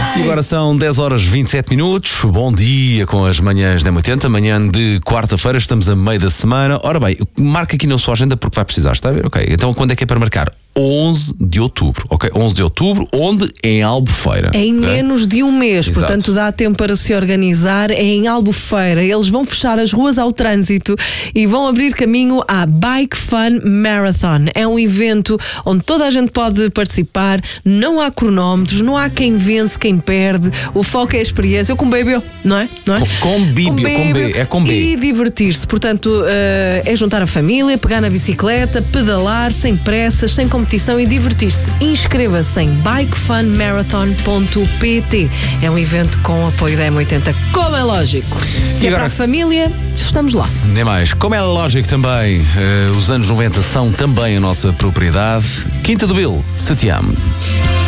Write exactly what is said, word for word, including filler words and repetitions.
E agora são dez horas e vinte e sete minutos. Bom dia com as manhãs da M oitenta, manhã de quarta-feira, estamos a meio da semana. Ora bem, marca aqui na sua agenda porque vai precisar, está a ver? Ok, então quando é que é para marcar? onze de outubro, ok? onze de outubro, onde? Em Albufeira. É em okay? menos de um mês, Exato. Portanto dá tempo para se organizar. É em Albufeira. Eles vão fechar as ruas ao trânsito e vão abrir caminho à Bike Fun Marathon. É um evento onde toda a gente pode participar, não há cronómetros, não há quem vence, quem perde. O foco é a experiência. Eu com bebê, não é? Não é? Com, com bíbio, com B, é com B. E divertir-se. Portanto, uh, é juntar a família, pegar na bicicleta, pedalar, sem pressas, sem competição e divertir-se. Inscreva-se em bike fun marathon ponto pt. É um evento com apoio da M oitenta, como é lógico. Se E é agora... para a família, estamos lá. Nem mais. Como é lógico também, uh, os anos noventa são também a nossa propriedade. Quinta do Bill, se te amo.